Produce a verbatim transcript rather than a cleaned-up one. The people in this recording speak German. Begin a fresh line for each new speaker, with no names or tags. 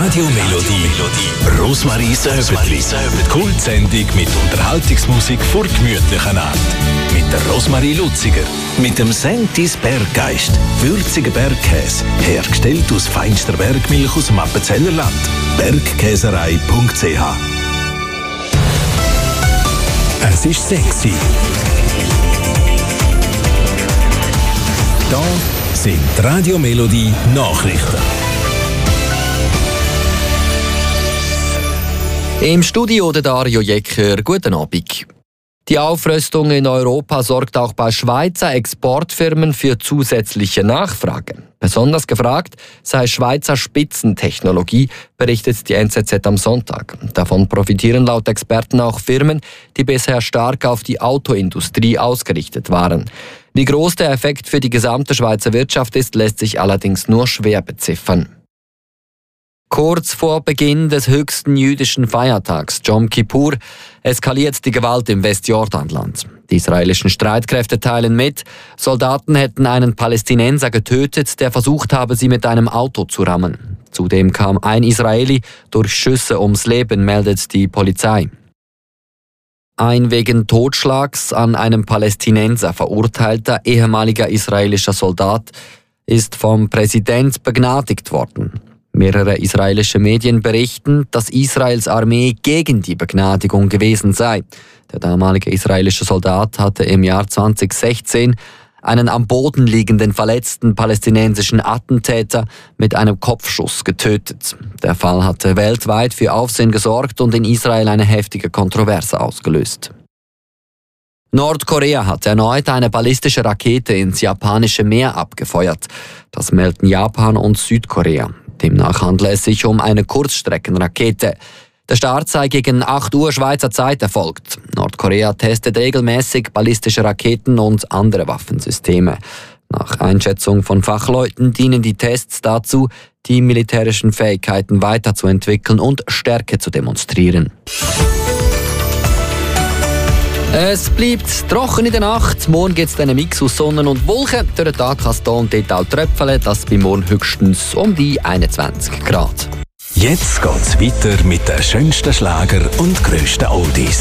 Radio Melodie. Rosmarie Säbetli. Kultsendung mit Unterhaltungsmusik vor gemütlichen Art. Mit der Rosmarie Luziger. Mit dem Sentis Berggeist. Würziger Bergkäse. Hergestellt aus feinster Bergmilch aus dem Appenzellerland. bergkäserei punkt c h. Es ist sexy. Da sind Radio Melodie Nachrichten.
Im Studio der Dario Jecker. Guten Abend. Die Aufrüstung in Europa sorgt auch bei Schweizer Exportfirmen für zusätzliche Nachfrage. Besonders gefragt sei Schweizer Spitzentechnologie, berichtet die N Z Z am Sonntag. Davon profitieren laut Experten auch Firmen, die bisher stark auf die Autoindustrie ausgerichtet waren. Wie groß der Effekt für die gesamte Schweizer Wirtschaft ist, lässt sich allerdings nur schwer beziffern. Kurz vor Beginn des höchsten jüdischen Feiertags, Jom Kippur, eskaliert die Gewalt im Westjordanland. Die israelischen Streitkräfte teilen mit, Soldaten hätten einen Palästinenser getötet, der versucht habe, sie mit einem Auto zu rammen. Zudem kam ein Israeli durch Schüsse ums Leben, meldet die Polizei. Ein wegen Totschlags an einem Palästinenser verurteilter ehemaliger israelischer Soldat ist vom Präsident begnadigt worden. Mehrere israelische Medien berichten, dass Israels Armee gegen die Begnadigung gewesen sei. Der damalige israelische Soldat hatte im Jahr zweitausendsechzehn einen am Boden liegenden verletzten palästinensischen Attentäter mit einem Kopfschuss getötet. Der Fall hatte weltweit für Aufsehen gesorgt und in Israel eine heftige Kontroverse ausgelöst. Nordkorea hat erneut eine ballistische Rakete ins japanische Meer abgefeuert. Das melden Japan und Südkorea. Demnach handelt es sich um eine Kurzstreckenrakete. Der Start sei gegen acht Uhr Schweizer Zeit erfolgt. Nordkorea testet regelmäßig ballistische Raketen und andere Waffensysteme. Nach Einschätzung von Fachleuten dienen die Tests dazu, die militärischen Fähigkeiten weiterzuentwickeln und Stärke zu demonstrieren. Es bleibt trocken in der Nacht. Morgen gibt es einen Mix aus Sonne und Wolken. Durch den Tag kann es hier und dort auch tröpfeln. Das bei morgen höchstens um die einundzwanzig Grad.
Jetzt geht's weiter mit den schönsten Schlager und grössten Oldies.